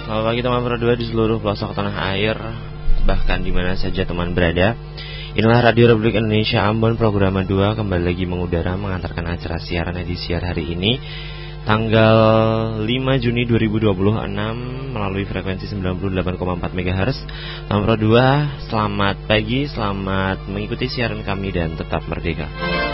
Selamat pagi teman Pro 2 di seluruh pelosok tanah air, bahkan di mana saja teman berada. Inilah Radio Republik Indonesia Ambon, program 2 kembali lagi mengudara mengantarkan acara siaran edisi hari ini tanggal 5 Juni 2026 melalui frekuensi 98,4 MHz. Teman Pro 2, selamat pagi, selamat mengikuti siaran kami dan tetap merdeka.